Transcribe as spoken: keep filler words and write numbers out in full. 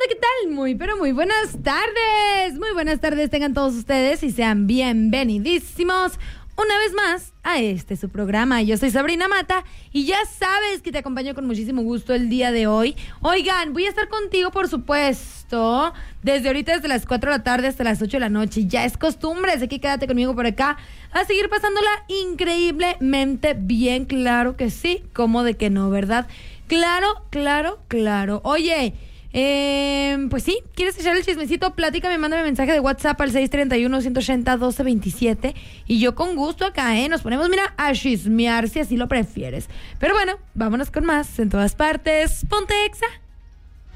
onda? ¿Qué tal? Muy, pero muy buenas tardes. Muy buenas tardes tengan todos ustedes y sean bienvenidísimos una vez más a este su programa. Yo soy Sabrina Mata y ya sabes que te acompaño con muchísimo gusto el día de hoy. Oigan, voy a estar contigo, por supuesto, desde ahorita desde las cuatro de la tarde hasta las ocho de la noche. Ya es costumbre, así que quédate conmigo por acá a seguir pasándola increíblemente bien. Claro que sí, como de que no, ¿verdad? Claro, claro, claro. Oye, eh, pues sí, ¿quieres echar el chismecito? Platícame, mándame mensaje de WhatsApp al seis tres uno, uno ocho cero, uno dos dos siete y yo con gusto acá, ¿eh? Nos ponemos, mira, a chismear si así lo prefieres. Pero bueno, vámonos con más en todas partes. Ponte Exa.